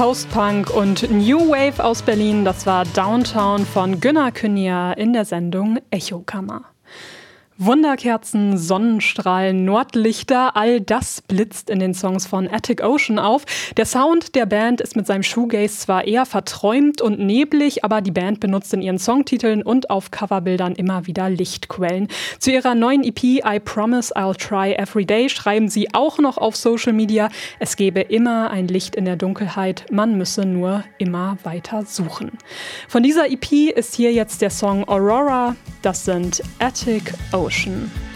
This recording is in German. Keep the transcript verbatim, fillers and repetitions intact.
Post-Punk und New Wave aus Berlin. Das war Downtown von Günner Künja in der Sendung Echokammer. Wunderkerzen, Sonnenstrahlen, Nordlichter, all das blitzt in den Songs von Attic Ocean auf. Der Sound der Band ist mit seinem Shoegaze zwar eher verträumt und neblig, aber die Band benutzt in ihren Songtiteln und auf Coverbildern immer wieder Lichtquellen. Zu ihrer neuen E P I Promise I'll Try Every Day schreiben sie auch noch auf Social Media, es gebe immer ein Licht in der Dunkelheit, man müsse nur immer weiter suchen. Von dieser E P ist hier jetzt der Song Aurora, das sind Attic Ocean.